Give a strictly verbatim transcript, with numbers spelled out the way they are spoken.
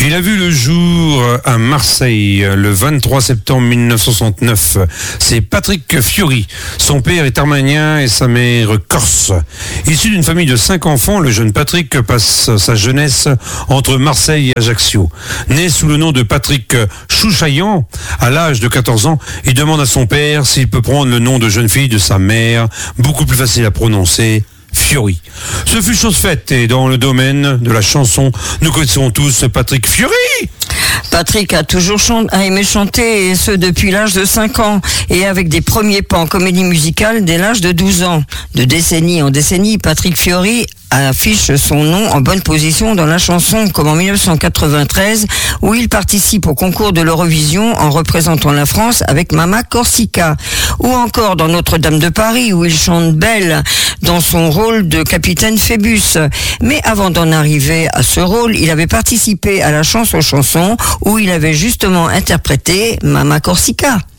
Il a vu le jour à Marseille le vingt-trois septembre mille neuf cent soixante-neuf. C'est Patrick Fiori. Son père est arménien et sa mère corse. Issu d'une famille de cinq enfants, le jeune Patrick passe sa jeunesse entre Marseille et Ajaccio. Né sous le nom de Patrick Chouchaillan, à l'âge de quatorze ans, il demande à son père s'il peut prendre le nom de jeune fille de sa mère, beaucoup plus facile à prononcer, Fiori. Ce fut chose faite et dans le domaine de la chanson, nous connaissons tous Patrick Fiori. Patrick a toujours chant- a aimé chanter, et ce depuis l'âge de cinq ans, et avec des premiers pas en comédie musicale dès l'âge de douze ans. De décennie en décennie, Patrick Fiori affiche son nom en bonne position dans la chanson, comme en mille neuf cent quatre-vingt-treize, où il participe au concours de l'Eurovision en représentant la France avec Mama Corsica, ou encore dans Notre-Dame de Paris, où il chante Belle dans son rôle de capitaine Phébus. Mais avant d'en arriver à ce rôle, il avait participé à la chanson chanson, où il avait justement interprété Mama Corsica.